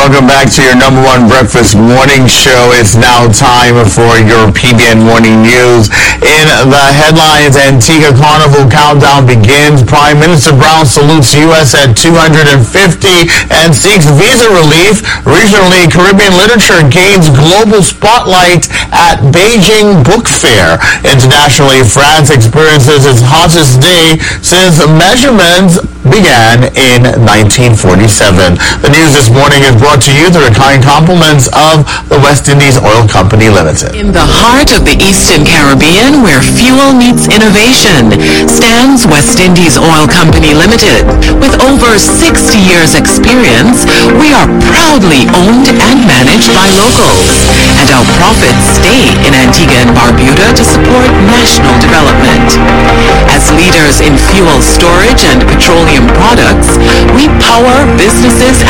welcome back to your number one breakfast morning show. It's now time for your PBN Morning News. In the headlines, Antigua Carnival countdown begins. Prime Minister Brown salutes U.S. at 250 and seeks visa relief. Regionally, Caribbean literature gains global spotlight at Beijing Book Fair. Internationally, France experiences its hottest day since measurements began in 1947. The news this morning is brought to you through the kind compliments of the West Indies Oil Company Limited. In the heart of the Eastern Caribbean, where fuel meets innovation, stands West Indies Oil Company Limited. With over 60 years experience, we are proudly owned and managed by locals, and our profits stay in Antigua and Barbuda to support national development. As leaders in fuel storage and petroleum products, we power businesses